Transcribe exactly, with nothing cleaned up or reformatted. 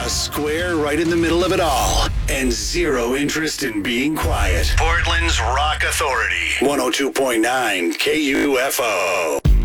Square right in the middle of it all, and zero interest in being quiet. Portland's Rock Authority, one oh two point nine K U F O.